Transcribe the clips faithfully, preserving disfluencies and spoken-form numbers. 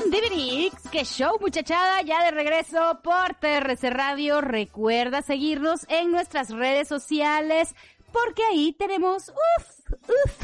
con Divinix. ¡Qué show, muchachada! Ya de regreso por T R C Radio. Recuerda seguirnos en nuestras redes sociales, porque ahí tenemos, uff,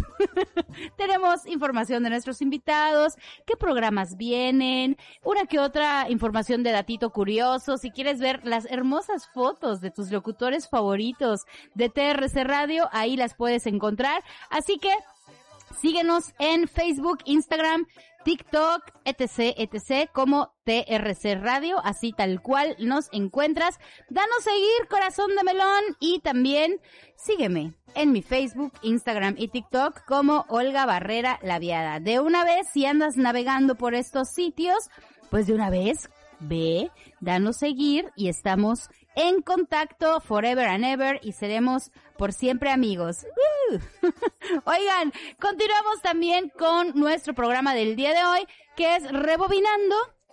uff, tenemos información de nuestros invitados, qué programas vienen, una que otra información de datito curioso. Si quieres ver las hermosas fotos de tus locutores favoritos de T R C Radio, ahí las puedes encontrar. Así que síguenos en Facebook, Instagram, TikTok, etc, etc, como T R C Radio, así tal cual nos encuentras. Danos seguir, corazón de melón, y también sígueme en mi Facebook, Instagram y TikTok como Olga Barrera Laviada. De una vez, si andas navegando por estos sitios, pues de una vez, ve, danos seguir y estamos en contacto forever and ever y seremos por siempre amigos. ¡Uh! Oigan, continuamos también con nuestro programa del día de hoy, que es Rebobinando,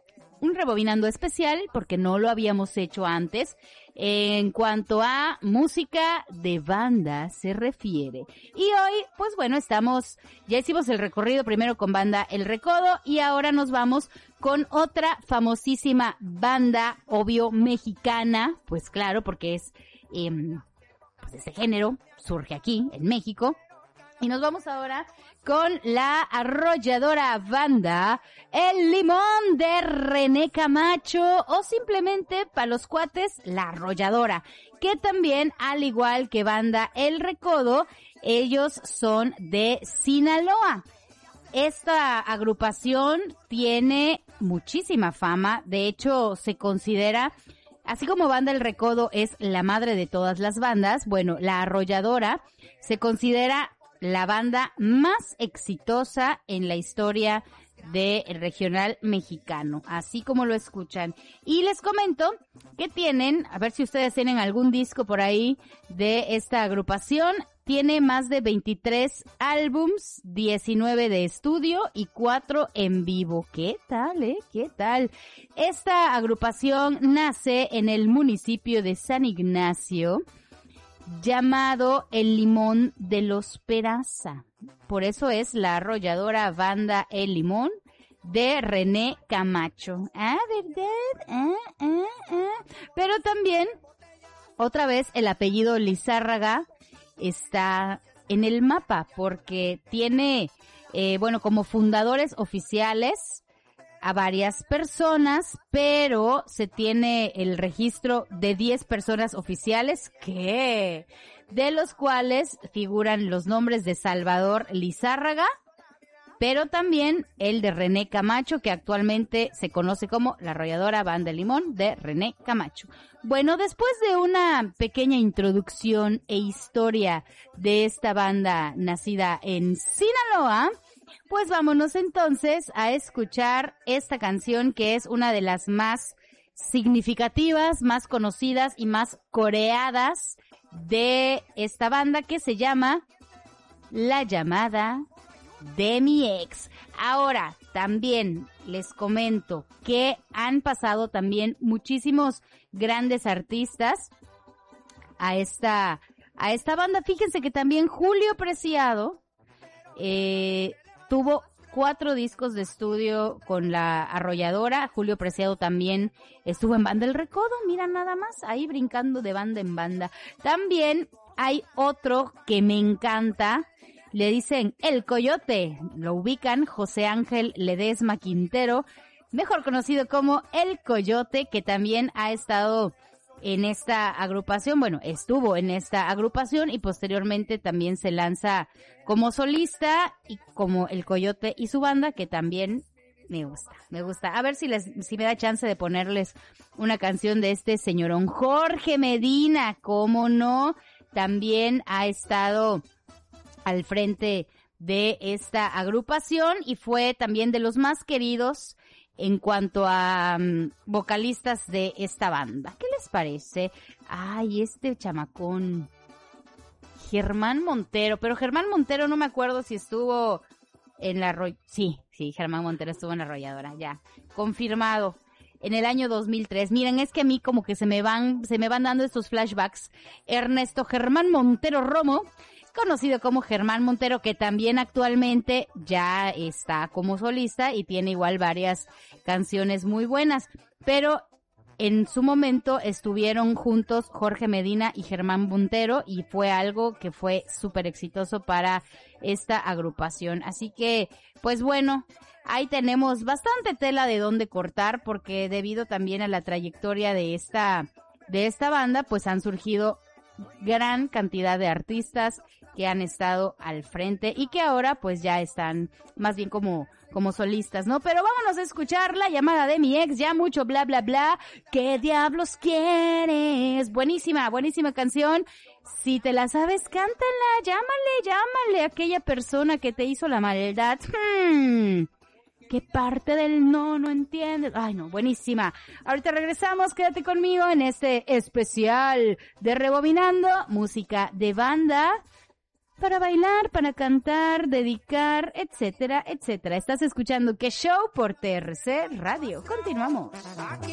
un Rebobinando especial, porque no lo habíamos hecho antes, en cuanto a música de banda se refiere. Y hoy, pues bueno, estamos, ya hicimos el recorrido primero con banda El Recodo, y ahora nos vamos con otra famosísima banda, obvio, mexicana, pues claro, porque es, eh, pues este género surge aquí, en México. Y nos vamos ahora con la arrolladora banda El Limón de René Camacho, o simplemente para los cuates La Arrolladora, que también, al igual que banda El Recodo, ellos son de Sinaloa. Esta agrupación tiene muchísima fama, de hecho se considera, así como banda El Recodo es la madre de todas las bandas, bueno, La Arrolladora se considera la banda más exitosa en la historia del regional mexicano, así como lo escuchan. Y les comento que tienen, a ver si ustedes tienen algún disco por ahí de esta agrupación, tiene más de veintitrés álbums, diecinueve de estudio y cuatro en vivo. ¿Qué tal, eh? ¿Qué tal? Esta agrupación nace en el municipio de San Ignacio, llamado El Limón de los Peraza. Por eso es la arrolladora banda El Limón de René Camacho. Ah, ¿verdad? Ah, ah, ah. Pero también, otra vez, el apellido Lizárraga está en el mapa, porque tiene, eh, bueno, como fundadores oficiales a varias personas, pero se tiene el registro de diez personas oficiales, que de los cuales figuran los nombres de Salvador Lizárraga, pero también el de René Camacho, que actualmente se conoce como la arrolladora banda Limón de René Camacho. Bueno, después de una pequeña introducción e historia de esta banda nacida en Sinaloa, pues vámonos entonces a escuchar esta canción, que es una de las más significativas, más conocidas y más coreadas de esta banda, que se llama La Llamada de mi Ex. Ahora, también les comento que han pasado también muchísimos grandes artistas a esta, a esta banda. Fíjense que también Julio Preciado, eh, tuvo cuatro discos de estudio con la arrolladora. Julio Preciado también estuvo en banda El Recodo, mira nada más, ahí brincando de banda en banda. También hay otro que me encanta, le dicen El Coyote, lo ubican, José Ángel Ledesma Quintero, mejor conocido como El Coyote, que también ha estado en esta agrupación, bueno, estuvo en esta agrupación y posteriormente también se lanza como solista y como El Coyote y su banda, que también me gusta, me gusta. A ver si les, si me da chance de ponerles una canción de este señorón Jorge Medina, cómo no, también ha estado al frente de esta agrupación y fue también de los más queridos en cuanto a um, vocalistas de esta banda. ¿Qué les parece? Ay, este chamacón, Germán Montero, pero Germán Montero no me acuerdo si estuvo en la arroy... Sí, sí, Germán Montero estuvo en la arrolladora, ya, confirmado. en el año dos mil tres. Miren, es que a mí como que se me van, se me van dando estos flashbacks. Ernesto Germán Montero Romo, conocido como Germán Montero, que también actualmente ya está como solista y tiene igual varias canciones muy buenas, pero en su momento estuvieron juntos Jorge Medina y Germán Montero y fue algo que fue súper exitoso para esta agrupación. Así que, pues bueno, ahí tenemos bastante tela de dónde cortar, porque debido también a la trayectoria de esta, de esta banda, pues han surgido gran cantidad de artistas que han estado al frente y que ahora pues ya están más bien como como solistas, ¿no? Pero vámonos a escuchar La llamada de mi ex, ya mucho bla bla bla. ¿Qué diablos quieres? Buenísima, buenísima canción. Si te la sabes, cántala, llámale, llámale a aquella persona que te hizo la maldad. Hmm. ¿Qué parte del no no entiendes? Ay, no, buenísima. Ahorita regresamos, quédate conmigo en este especial de Rebobinando, música de banda, para bailar, para cantar, dedicar, etcétera, etcétera. Estás escuchando ¿Qué Show? Por T R C Radio. Continuamos.